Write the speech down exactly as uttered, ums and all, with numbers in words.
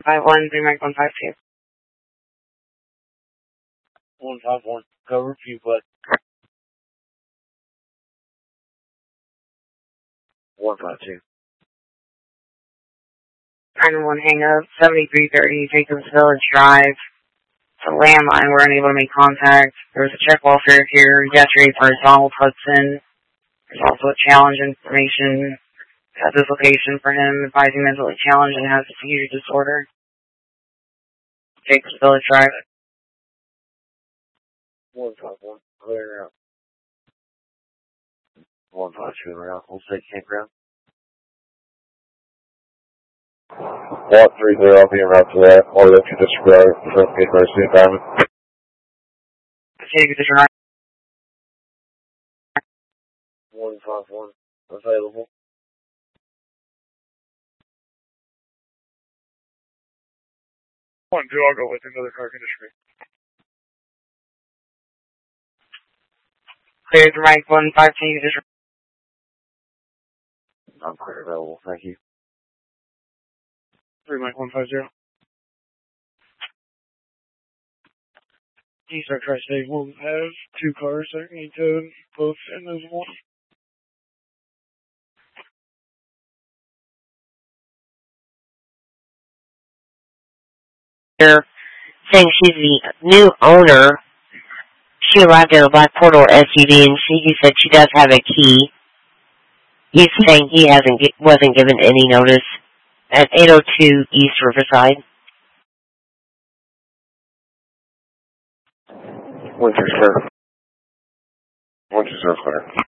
five one, three Mike one five two. one five one, cover view, but one five two. nine one hang up, seventy-three thirty, Jacobs Village Drive. It's a landline, we're unable to make contact. There's a check welfare here, yesterday for Donald Hudson. There's also a challenge information at this location for him, advising mentally challenged and has a seizure disorder. Jacobs Village Drive. one five one, clear out. one five two, around, we'll say campground. one three zero, I'll be en route to that. Or if you disregard from Gate Mercy Diamond. Take the drive. one five one, available. one two, I'll go with another car conditioner. Clear to Mike one five two, just I'm clear available, thank you. three Mike one five zero. East Tri-State will have two cars that need to both in as one. Here, saying she's the new owner. She arrived in a black four-door S U V, and she he said she does have a key. He's saying he hasn't wasn't given any notice at eight oh two East Riverside. Winter, sir. Winter, sir, clear.